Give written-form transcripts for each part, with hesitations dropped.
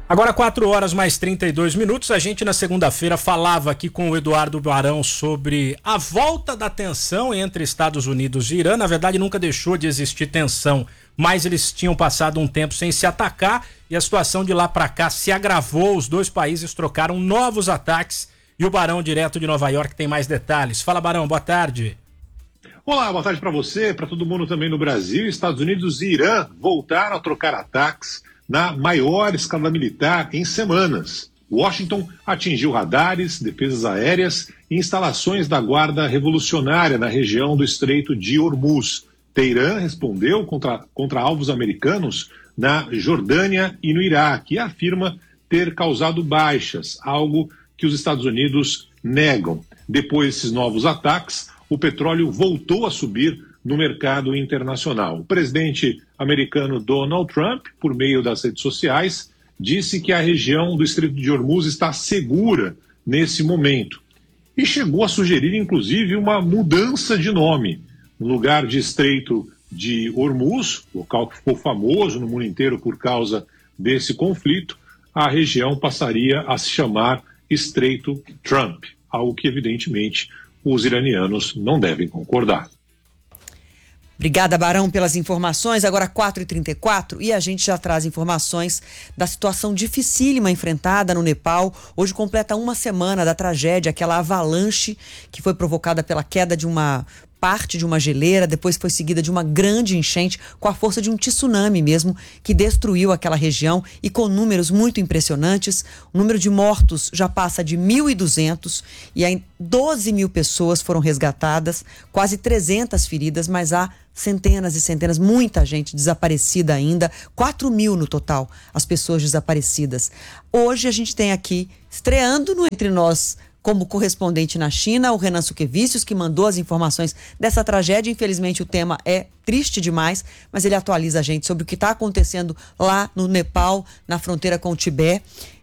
Agora 4 horas mais 32 minutos, a gente na segunda-feira falava aqui com o Eduardo Barão sobre a volta da tensão entre Estados Unidos e Irã. Na verdade nunca deixou de existir tensão, mas eles tinham passado um tempo sem se atacar e a situação de lá para cá se agravou, os dois países trocaram novos ataques e o Barão direto de Nova York tem mais detalhes. Fala Barão, boa tarde. Olá, boa tarde para você, para todo mundo também no Brasil. Estados Unidos e Irã voltaram a trocar ataques na maior escala militar em semanas. Washington atingiu radares, defesas aéreas e instalações da Guarda Revolucionária na região do Estreito de Hormuz. Teherã respondeu contra alvos americanos na Jordânia e no Iraque e afirma ter causado baixas, algo que os Estados Unidos negam. Depois desses novos ataques, o petróleo voltou a subir no mercado internacional. O presidente americano Donald Trump, por meio das redes sociais, disse que a região do Estreito de Hormuz está segura nesse momento. E chegou a sugerir, inclusive, uma mudança de nome. No lugar de Estreito de Hormuz, local que ficou famoso no mundo inteiro por causa desse conflito, a região passaria a se chamar Estreito Trump, algo que, evidentemente, os iranianos não devem concordar. Obrigada, Barão, pelas informações. Agora 4h34 e a gente já traz informações da situação dificílima enfrentada no Nepal. Hoje completa uma semana da tragédia, aquela avalanche que foi provocada pela queda de uma parte de uma geleira, depois foi seguida de uma grande enchente com a força de um tsunami mesmo, que destruiu aquela região e com números muito impressionantes. O número de mortos já passa de 1.200 e aí 12 mil pessoas foram resgatadas, quase 300 feridas, mas há centenas e centenas, muita gente desaparecida ainda, 4 mil no total, as pessoas desaparecidas. Hoje a gente tem aqui, estreando no Entre Nós, como correspondente na China, o Renan Suquevicius, que mandou as informações dessa tragédia. Infelizmente o tema é triste demais, mas ele atualiza a gente sobre o que está acontecendo lá no Nepal, na fronteira com o Tibete,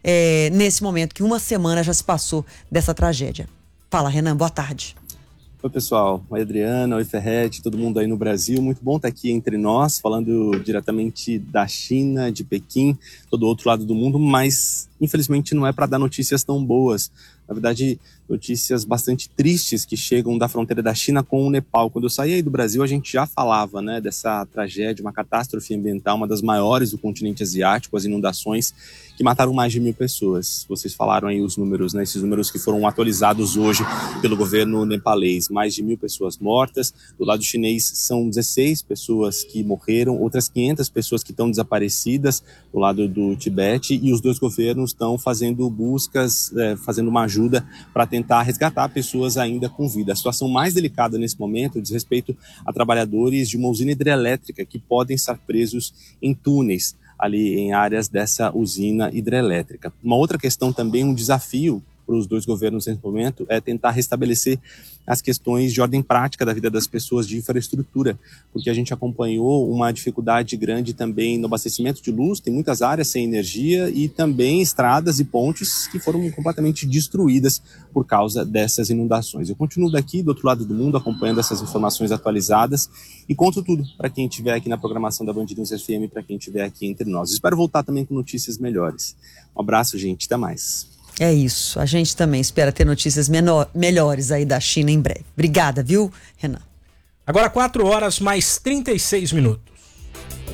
nesse momento que uma semana já se passou dessa tragédia. Fala, Renan, boa tarde. Oi, pessoal. Oi, Adriana. Oi, Ferretti. Todo mundo aí no Brasil. Muito bom estar aqui entre nós, falando diretamente da China, de Pequim, todo o outro lado do mundo, mas infelizmente não é para dar notícias tão boas. Na verdade, notícias bastante tristes que chegam da fronteira da China com o Nepal. Quando eu saí aí do Brasil, a gente já falava, né, dessa tragédia, uma catástrofe ambiental, uma das maiores do continente asiático, as inundações que mataram mais de 1.000 pessoas. Vocês falaram aí os números, né, esses números que foram atualizados hoje pelo governo nepalês. Mais de 1.000 pessoas mortas. Do lado chinês, são 16 pessoas que morreram, outras 500 pessoas que estão desaparecidas do lado do Tibete, e os dois governos estão fazendo buscas, fazendo uma ajuda para tentar resgatar pessoas ainda com vida. A situação mais delicada nesse momento diz respeito a trabalhadores de uma usina hidrelétrica que podem estar presos em túneis ali em áreas dessa usina hidrelétrica. Uma outra questão também, um desafio para os dois governos nesse momento, é tentar restabelecer as questões de ordem prática da vida das pessoas, de infraestrutura, porque a gente acompanhou uma dificuldade grande também no abastecimento de luz, tem muitas áreas sem energia e também estradas e pontes que foram completamente destruídas por causa dessas inundações. Eu continuo daqui, do outro lado do mundo, acompanhando essas informações atualizadas e conto tudo para quem estiver aqui na programação da Band News FM, para quem estiver aqui entre nós. Espero voltar também com notícias melhores. Um abraço, gente. Até mais. É isso, a gente também espera ter notícias melhores aí da China em breve. Obrigada, viu, Renan? Agora 4 horas mais 36 minutos.